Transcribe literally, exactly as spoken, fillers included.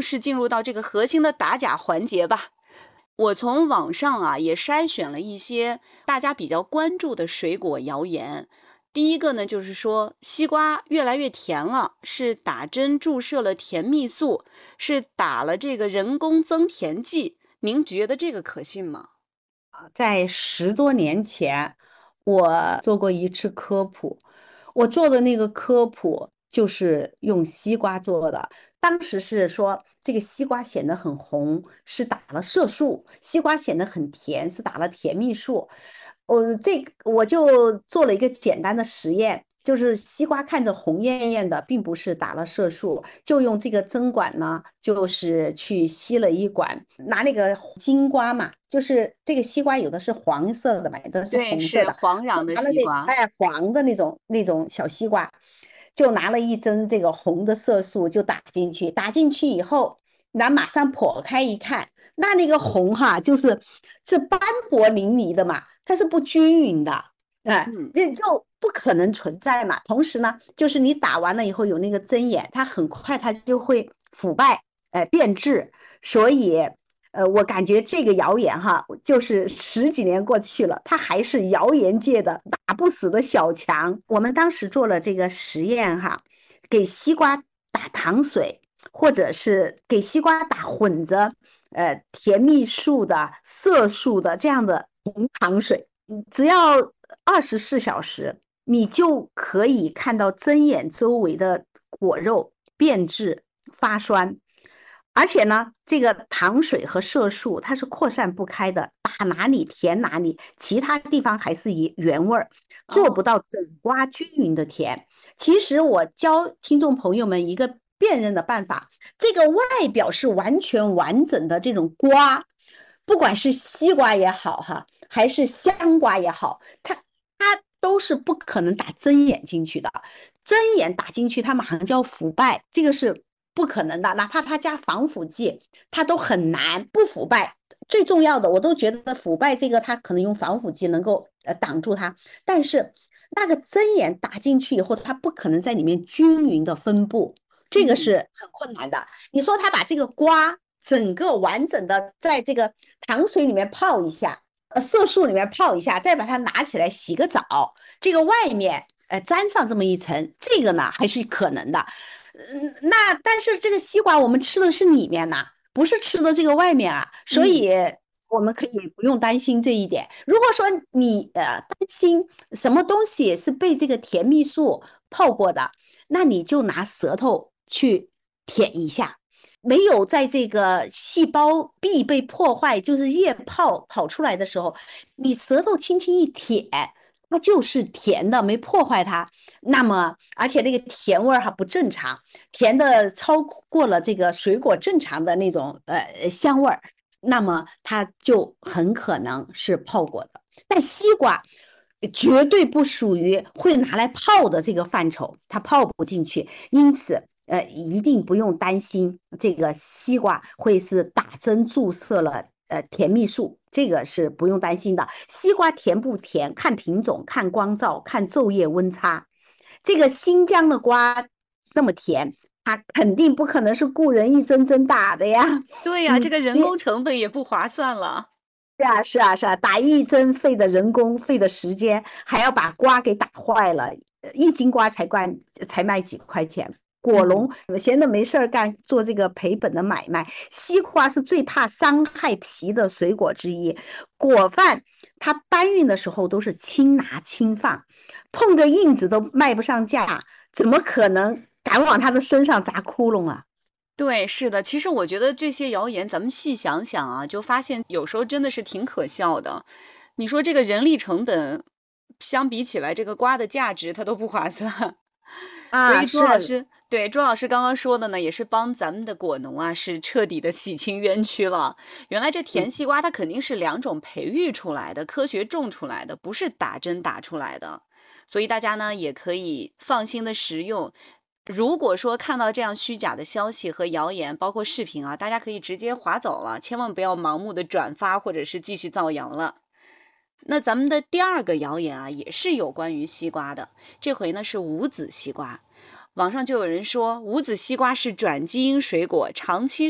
式进入到这个核心的打假环节吧。我从网上啊也筛选了一些大家比较关注的水果谣言。第一个呢，就是说西瓜越来越甜了，是打针注射了甜蜜素，是打了这个人工增甜剂。您觉得这个可信吗？ 在十多年前，我做过一次科普，我做的那个科普就是用西瓜做的。当时是说这个西瓜显得很红，是打了色素；西瓜显得很甜，是打了甜蜜素。我这个我就做了一个简单的实验，就是西瓜看着红艳艳的，并不是打了色素，就用这个针管呢，就是去吸了一管，拿那个金瓜嘛，就是这个西瓜有的是黄色的嘛，有的是对， 红色的， 是黄瓤的拿了那西瓜。 哎黄的那种那种小西瓜，就拿了一针这个红的色素就打进去，打进去以后，那马上剖开一看，那那个红哈，就是是斑驳淋漓的嘛，它是不均匀的，哎， 嗯。 这就不可能存在嘛。同时呢，就是你打完了以后有那个针眼，它很快它就会腐败，哎，变质，所以。呃，我感觉这个谣言哈，就是十几年过去了，它还是谣言界的打不死的小强。我们当时做了这个实验哈，给西瓜打糖水，或者是给西瓜打混着呃甜蜜素的、色素的这样的红糖水，只要二十四小时，你就可以看到针眼周围的果肉变质、发酸。而且呢，这个糖水和色素它是扩散不开的，打哪里甜哪里，其他地方还是以原味儿，做不哦。 到整瓜均匀的甜。其实我教听众朋友们一个辨认的办法，这个外表是完全完整的这种瓜，不管是西瓜也好哈，还是香瓜也好，它它都是不可能打针眼进去的，针眼打进去它马上就要腐败，这个是不可能的，哪怕它加防腐剂，它都很难不腐败。最重要的，我都觉得腐败这个它可能用防腐剂能够呃挡住它，但是那个针眼打进去以后，它不可能在里面均匀的分布，这个嗯。 是很困难的。你说他把这个瓜整个完整的在这个糖水里面泡一下，呃，色素里面泡一下，再把它拿起来洗个澡，这个外面呃沾上这么一层，这个呢还是可能的。嗯，那但是这个西瓜我们吃的是里面呐，不是吃的这个外面啊，所嗯。 以我们可以不用担心这一点。如果说你呃担心什么东西是被这个甜蜜素泡过的，那你就拿舌头去舔一下，没有在这个细胞壁被破坏，就是液泡跑出来的时候，你舌头轻轻一舔，它就是甜的，没破坏它。那么，而且那个甜味儿还不正常，甜的超过了这个水果正常的那种呃香味儿，那么它就很可能是泡过的。但西瓜绝对不属于会拿来泡的这个范畴，它泡不进去，因此。呃，一定不用担心这个西瓜会是打针注射了呃甜蜜素，这个是不用担心的。西瓜甜不甜，看品种、看光照、看昼夜温差。这个新疆的瓜那么甜，它肯定不可能是雇人一针针打的呀。 对呀，这嗯， 个人你工成本也不划算了。 是啊，是啊，是啊，打一针费的人工费的时间，还要把瓜给打坏了，一斤瓜才关才卖几块钱。果嗯。 农闲的没事儿干，做这个赔本的买卖。西瓜是最怕伤害皮的水果之一，果贩他搬运的时候都是轻拿轻放，碰个印子都卖不上价，怎么可能敢往他的身上砸窟窿啊？ 对，是的。其实我觉得这些谣言，咱们细想想啊，就发现有时候真的是挺可笑的。你说这个人力成本相比起来，这个瓜的价值它都不划算。所啊， 以朱老是， 师，对，朱老师刚刚说的呢，也是帮咱们的果农啊，是彻底的洗清冤屈了。原来这甜嗯。 西瓜它肯定是两种培育出来的，科学种出来的，不是打针打出来的。所以大家呢也可以放心的食用。如果说看到这样虚假的消息和谣言，包括视频啊，大家可以直接划走了，千万不要盲目的转发或者是继续造谣了。那咱们的第二个谣言啊，也是有关于西瓜的，这回呢是无籽西瓜。网上就有人说无籽西瓜是转基因水果，长期